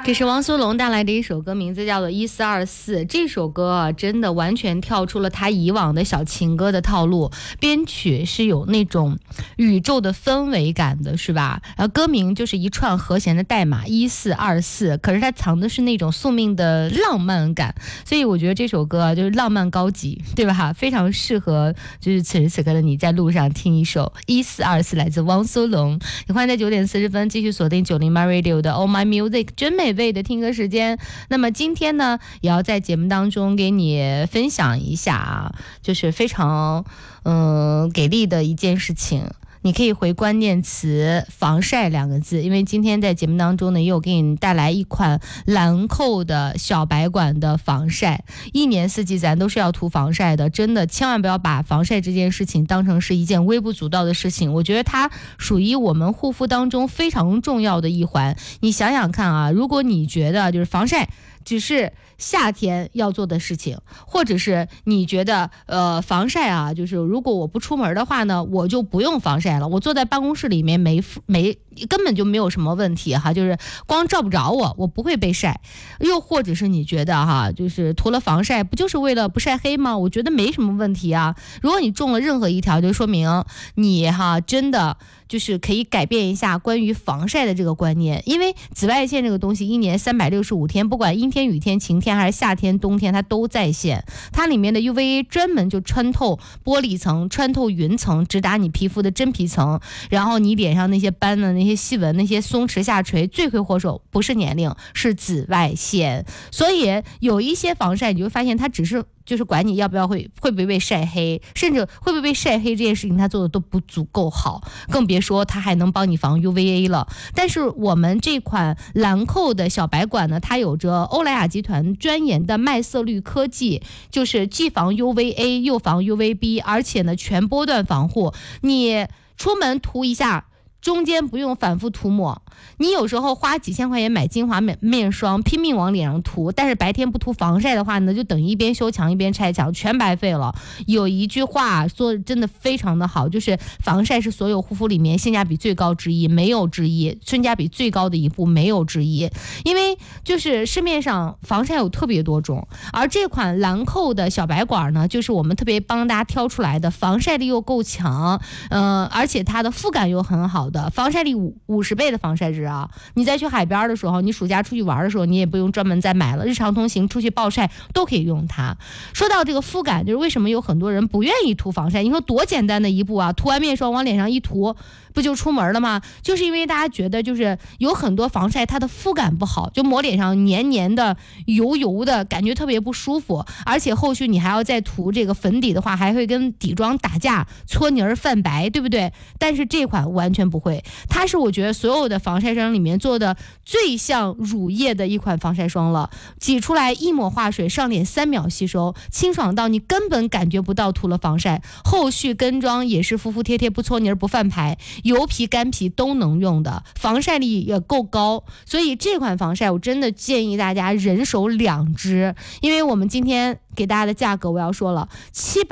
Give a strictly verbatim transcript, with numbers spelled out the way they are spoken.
这是汪苏泷带来的一首歌，名字叫做一四二四。这首歌啊，真的完全跳出了他以往的小情歌的套路，编曲是有那种宇宙的氛围感的，是吧？然后歌名就是一串和弦的代码一四二四，可是它藏的是那种宿命的浪漫感，所以我觉得这首歌啊，就是浪漫高级，对吧？非常适合就是此时此刻的你在路上听一首一四二四，来自汪苏泷。你欢迎在九点四十分继续锁定九零 My Radio 的 All My Music 真美味的听歌时间。那么今天呢，也要在节目当中给你分享一下啊，就是非常嗯、呃、给力的一件事情。你可以回关键词防晒两个字，因为今天在节目当中呢，又给你带来一款兰蔻的小白管的防晒。一年四季咱都是要涂防晒的，真的千万不要把防晒这件事情当成是一件微不足道的事情，我觉得它属于我们护肤当中非常重要的一环。你想想看啊，如果你觉得就是防晒只是夏天要做的事情，或者是你觉得呃防晒啊，就是如果我不出门的话呢，我就不用防晒了，我坐在办公室里面没没根本就没有什么问题哈，就是光照不着我，我不会被晒。又或者是你觉得哈，就是涂了防晒不就是为了不晒黑吗？我觉得没什么问题啊。如果你中了任何一条，就说明你哈真的就是可以改变一下关于防晒的这个观念，因为紫外线这个东西一年三百六十五天，不管阴天雨天晴天还是夏天冬天，它都在线。它里面的 U V A 专门就穿透玻璃层，穿透云层，直达你皮肤的真皮层，然后你脸上那些斑的那些细纹那些松弛下垂，罪魁祸首不是年龄，是紫外线。所以有一些防晒你就会发现它只是就是管你要不要会会不会被晒黑，甚至会不会被晒黑这件事情他做的都不足够好，更别说他还能帮你防 U V A 了。但是我们这款兰蔻的小白管呢，它有着欧莱雅集团专研的麦色绿科技，就是既防 U V A 又防 U V B， 而且呢全波段防护，你出门涂一下中间不用反复涂抹。你有时候花几千块钱买精华面面霜拼命往脸上涂，但是白天不涂防晒的话呢，就等于一边修墙一边拆墙，全白费了。有一句话说真的非常的好，就是防晒是所有护肤里面性价比最高之一，没有之一，性价比最高的一步没有之一。因为就是市面上防晒有特别多种，而这款兰蔻的小白管呢，就是我们特别帮大家挑出来的，防晒力又够强，呃，而且它的肤感又很好的，防晒力五五十倍的防晒值啊！你再去海边的时候，你暑假出去玩的时候，你也不用专门再买了，日常通行出去暴晒都可以用它。说到这个肤感，就是为什么有很多人不愿意涂防晒？你说多简单的一步啊，涂完面霜往脸上一涂，不就出门了吗？就是因为大家觉得就是有很多防晒它的肤感不好，就抹脸上黏黏的油油的感觉特别不舒服，而且后续你还要再涂这个粉底的话，还会跟底妆打架，搓泥儿泛白，对不对？但是这款完全不会，它是我觉得所有的防晒霜里面做的最像乳液的一款防晒霜了，挤出来一抹化水，上脸三秒吸收，清爽到你根本感觉不到涂了防晒，后续跟妆也是服服帖帖，不搓泥儿不泛白，油皮干皮都能用的，防晒力也够高。所以这款防晒我真的建议大家人手两支，因为我们今天给大家的价格我要说了，七百